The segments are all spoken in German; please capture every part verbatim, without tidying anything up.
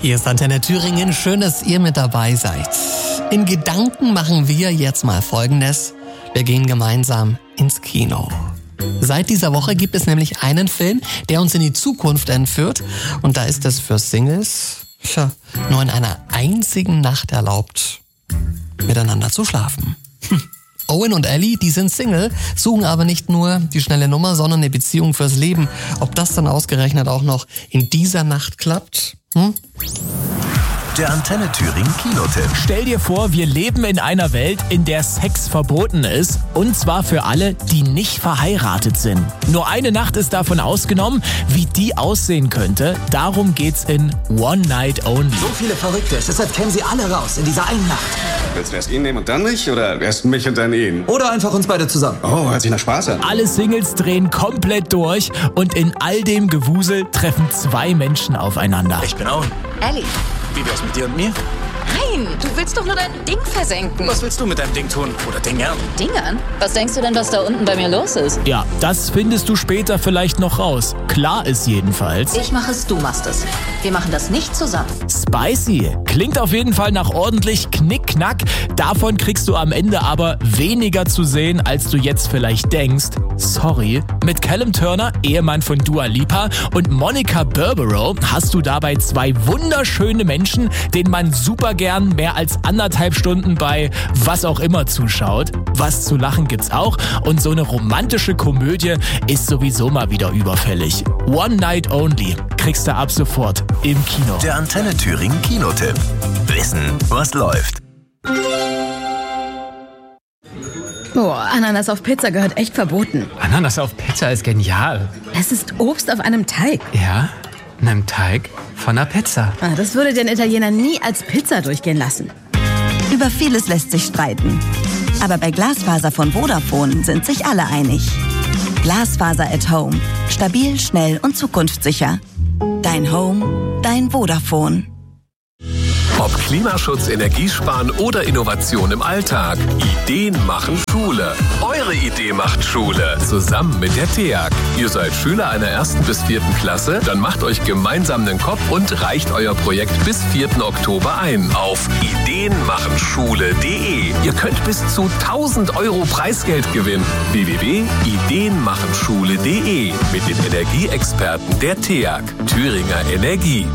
Hier ist Antenne Thüringen. Schön, dass ihr mit dabei seid. In Gedanken machen wir jetzt mal Folgendes. Wir gehen gemeinsam ins Kino. Seit dieser Woche gibt es nämlich einen Film, der uns in die Zukunft entführt. Und da ist es für Singles tja, nur in einer einzigen Nacht erlaubt, miteinander zu schlafen. Hm. Owen und Ellie, die sind Single, suchen aber nicht nur die schnelle Nummer, sondern eine Beziehung fürs Leben. Ob das dann ausgerechnet auch noch in dieser Nacht klappt? Hm? Der Antenne Thüringen Kinotipp. Stell dir vor, wir leben in einer Welt, in der Sex verboten ist. Und zwar für alle, die nicht verheiratet sind. Nur eine Nacht ist davon ausgenommen. Wie die aussehen könnte, darum geht's in One Night Only. So viele Verrückte, deshalb kämen sie alle raus in dieser einen Nacht. Willst du erst ihn nehmen und dann mich? Oder erst mich und dann ihn? Oder einfach uns beide zusammen. Oh, hört sich nach Spaß an. Alle Singles drehen komplett durch und in all dem Gewusel treffen zwei Menschen aufeinander. Ich bin Owen. Ellie. Wie wär's mit dir und mir? Nein, du willst doch nur dein Ding versenken. Was willst du mit deinem Ding tun? Oder Dingern? Dingern? Was denkst du denn, was da unten bei mir los ist? Ja, das findest du später vielleicht noch raus. Klar ist jedenfalls. Ich mache es, du machst es. Wir machen das nicht zusammen. Spicy. Klingt auf jeden Fall nach ordentlich Knickknack. Davon kriegst du am Ende aber weniger zu sehen, als du jetzt vielleicht denkst. Sorry. Mit Callum Turner, Ehemann von Dua Lipa, und Monica Barbaro hast du dabei zwei wunderschöne Menschen, denen man super gern mehr als anderthalb Stunden bei was auch immer zuschaut. Was zu lachen gibt's auch und so eine romantische Komödie ist sowieso mal wieder überfällig. One Night Only kriegst du ab sofort im Kino. Der Antenne Thüringen Kinotipp. Wissen, was läuft. Boah, Ananas auf Pizza gehört echt verboten. Ananas auf Pizza ist genial. Es ist Obst auf einem Teig. Ja, einem Teig von einer Pizza. Ah, das würde den Italiener nie als Pizza durchgehen lassen. Über vieles lässt sich streiten. Aber bei Glasfaser von Vodafone sind sich alle einig. Glasfaser at Home. Stabil, schnell und zukunftssicher. Dein Home, dein Vodafone. Ob Klimaschutz, Energiesparen oder Innovation im Alltag. Ideen machen Schule. Eure Idee macht Schule. Zusammen mit der T E A G. Ihr seid Schüler einer ersten bis vierten Klasse? Dann macht euch gemeinsam den Kopf und reicht euer Projekt bis vierten Oktober ein auf ideenmachenschule punkt de. Ihr könnt bis zu tausend Euro Preisgeld gewinnen. w w w punkt ideenmachenschule punkt de mit den Energieexperten der T E A G. Thüringer Energie.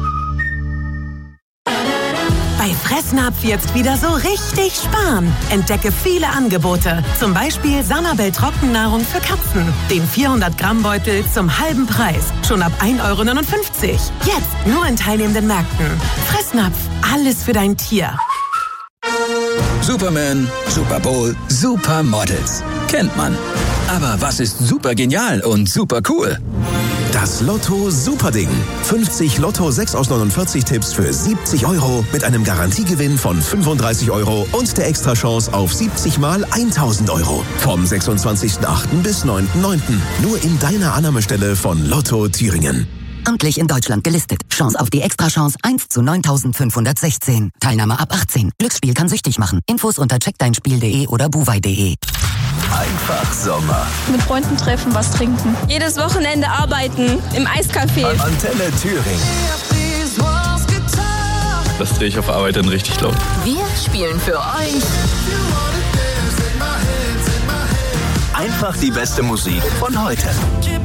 Bei Fressnapf jetzt wieder so richtig sparen. Entdecke viele Angebote. Zum Beispiel Sanabel Trockennahrung für Katzen. Den vierhundert Gramm Beutel zum halben Preis. Schon ab ein Euro neunundfünfzig. Jetzt nur in teilnehmenden Märkten. Fressnapf. Alles für dein Tier. Superman, Super Bowl, Supermodels. Kennt man. Aber was ist super genial und super cool? Das Lotto Superding. fünfzig Lotto sechs aus neunundvierzig Tipps für siebzig Euro mit einem Garantiegewinn von fünfunddreißig Euro und der Extrachance auf siebzig mal tausend Euro. Vom sechsundzwanzigsten achten bis neunten neunten Nur in deiner Annahmestelle von Lotto Thüringen. Amtlich in Deutschland gelistet. Chance auf die Extrachance eins zu neuntausendfünfhundertsechzehn. Teilnahme ab achtzehn. Glücksspiel kann süchtig machen. Infos unter checkdeinspiel punkt de oder buwei punkt de. Einfach Sommer. Mit Freunden treffen, was trinken. Jedes Wochenende arbeiten im Eiscafé. Antenne Thüringen. Das drehe ich auf Arbeit dann richtig laut. Wir spielen für euch Einfach die beste Musik von heute.